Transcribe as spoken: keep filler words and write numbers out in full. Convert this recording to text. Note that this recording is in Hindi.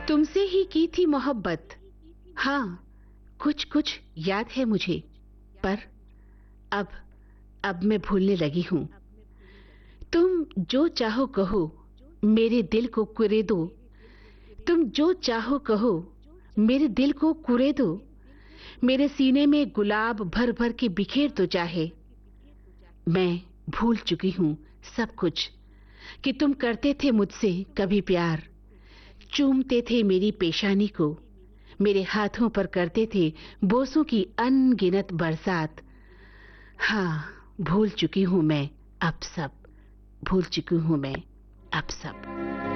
तुमसे ही की थी मोहब्बत। हाँ, कुछ कुछ याद है मुझे, पर अब अब मैं भूलने लगी हूँ। तुम जो चाहो कहो, मेरे दिल को कुरेदो। तुम जो चाहो कहो, मेरे दिल को कुरेदो। मेरे सीने में गुलाब भर भर के बिखेर दो चाहे। मैं भूल चुकी हूँ सब कुछ, कि तुम करते थे मुझसे कभी प्यार। चूमते थे मेरी पेशानी को, मेरे हाथों पर करते थे बोसों की अनगिनत बरसात। हाँ, भूल चुकी हूँ मैं अब सब, भूल चुकी हूँ मैं अब सब।